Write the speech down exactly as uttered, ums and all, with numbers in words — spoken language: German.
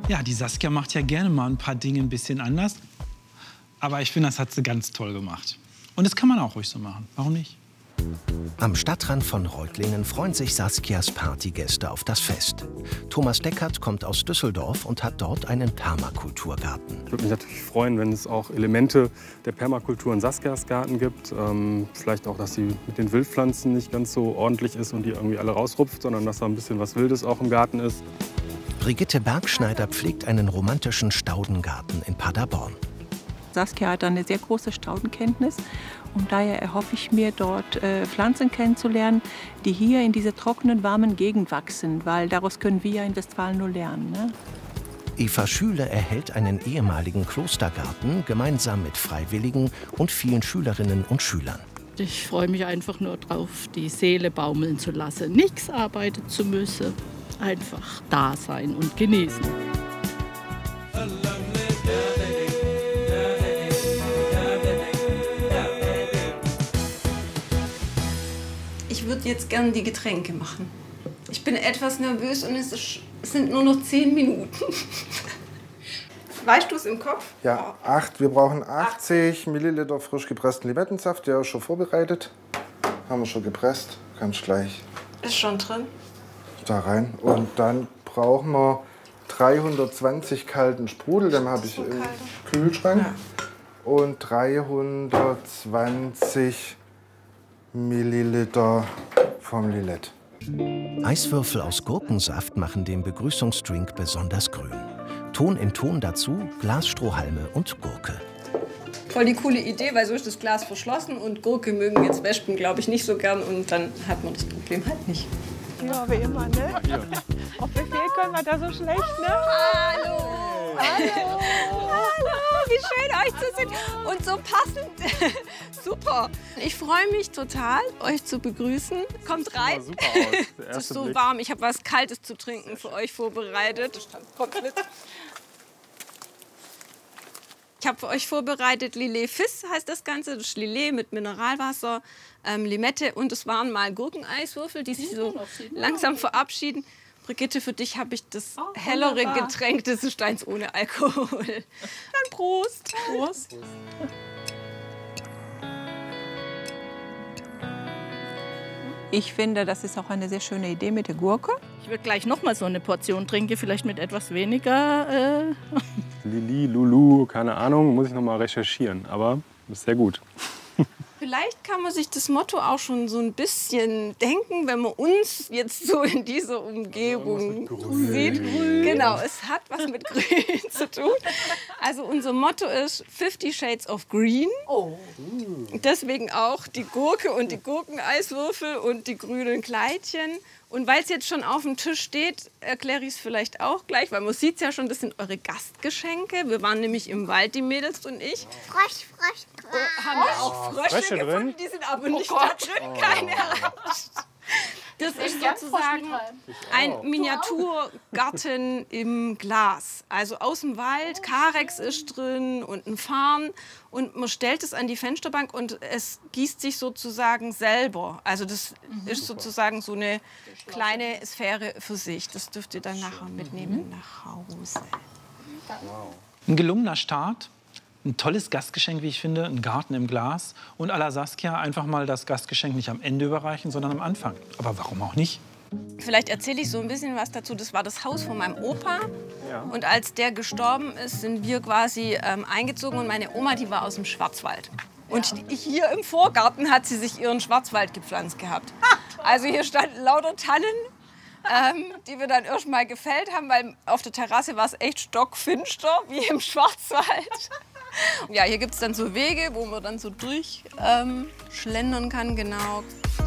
Ja, die Saskia macht ja gerne mal ein paar Dinge ein bisschen anders. Aber ich finde, das hat sie ganz toll gemacht. Und das kann man auch ruhig so machen. Warum nicht? Am Stadtrand von Reutlingen freuen sich Saskias Partygäste auf das Fest. Thomas Deckert kommt aus Düsseldorf und hat dort einen Permakulturgarten. Ich würde mich natürlich freuen, wenn es auch Elemente der Permakultur in Saskias Garten gibt. Ähm, vielleicht auch, dass sie mit den Wildpflanzen nicht ganz so ordentlich ist und die irgendwie alle rausrupft, sondern dass da ein bisschen was Wildes auch im Garten ist. Brigitte Bergschneider pflegt einen romantischen Staudengarten in Paderborn. Saskia hat eine sehr große Staudenkenntnis und daher erhoffe ich mir, dort äh, Pflanzen kennenzulernen, die hier in dieser trockenen, warmen Gegend wachsen, weil daraus können wir ja in Westfalen nur lernen. Ne? Eva Schüle erhält einen ehemaligen Klostergarten gemeinsam mit Freiwilligen und vielen Schülerinnen und Schülern. Ich freue mich einfach nur drauf, die Seele baumeln zu lassen, nichts arbeiten zu müssen, einfach da sein und genießen. Ich würde jetzt gerne die Getränke machen. Ich bin etwas nervös und es, ist, es sind nur noch zehn Minuten. Weißt du es im Kopf? Ja, acht. Wir brauchen achtzig Milliliter frisch gepressten Limettensaft. Der ist schon vorbereitet. Haben wir schon gepresst. Ganz gleich. Ist schon drin. Da rein. Und dann brauchen wir dreihundertzwanzig kalten Sprudel. Den habe ich im Kühlschrank. Ja. Und dreihundertzwanzig Milliliter vom Lillet. Eiswürfel aus Gurkensaft machen den Begrüßungsdrink besonders grün. Ton in Ton dazu Glasstrohhalme und Gurke. Voll die coole Idee, weil so ist das Glas verschlossen und Gurke mögen jetzt Wespen, glaube ich, nicht so gern und dann hat man das Problem halt nicht. Ja, wie immer, ne? Auf Befehl können wir da so schlecht, ne? Hallo! Hallo! Hallo, wie schön euch zu sehen und so passend. Super. Ich freue mich total, euch zu begrüßen. Kommt rein. Super aus. Es ist so warm. Ich habe was Kaltes zu trinken für euch vorbereitet. Kommt mit. Ich habe für euch vorbereitet Lillet Fizz heißt das Ganze. Das ist Lillet mit Mineralwasser, ähm, Limette und es waren mal Gurkeneiswürfel, die sich so langsam verabschieden. Brigitte, für dich habe ich das oh, hellere wunderbar. Getränk, das ist eins ohne Alkohol. Dann Prost. Prost. Ich finde, das ist auch eine sehr schöne Idee mit der Gurke. Ich würde gleich noch mal so eine Portion trinken, vielleicht mit etwas weniger. Äh. Lili, Lulu, keine Ahnung, muss ich noch mal recherchieren, aber ist sehr gut. Vielleicht kann man sich das Motto auch schon so ein bisschen denken, wenn man uns jetzt so in dieser Umgebung sieht. Genau, es hat was mit Grün zu tun. Also unser Motto ist Fifty Shades of Green. Oh. Deswegen auch die Gurke und die Gurkeneiswürfel und die grünen Kleidchen. Und weil es jetzt schon auf dem Tisch steht, erkläre ich es vielleicht auch gleich, weil man sieht es ja schon, das sind eure Gastgeschenke. Wir waren nämlich im Wald, die Mädels und ich. Frosch, Frosch, Frosch. Oh, haben wir auch Frösche, Frösche gefunden, drin? die sind aber nicht Oh da drin, Oh. keine erreicht. Das ist sozusagen ein Miniaturgarten im Glas. Also aus dem Wald, Karex ist drin und ein Farn. Und man stellt es an die Fensterbank und es gießt sich sozusagen selber. Also das mhm. ist sozusagen so eine kleine Sphäre für sich. Das dürft ihr dann nachher mitnehmen nach Hause. Ein gelungener Start. Ein tolles Gastgeschenk, wie ich finde, ein Garten im Glas. Und à la Saskia einfach mal das Gastgeschenk nicht am Ende überreichen, sondern am Anfang. Aber warum auch nicht? Vielleicht erzähle ich so ein bisschen was dazu. Das war das Haus von meinem Opa. Ja. Und als der gestorben ist, sind wir quasi ähm, eingezogen. Und meine Oma, die war aus dem Schwarzwald. Und hier im Vorgarten hat sie sich ihren Schwarzwald gepflanzt gehabt. Also hier standen lauter Tannen. Ähm, die wir dann erst mal gefällt haben, weil auf der Terrasse war es echt stockfinster, wie im Schwarzwald. Ja, hier gibt es dann so Wege, wo man dann so durchschlendern ähm, kann, genau.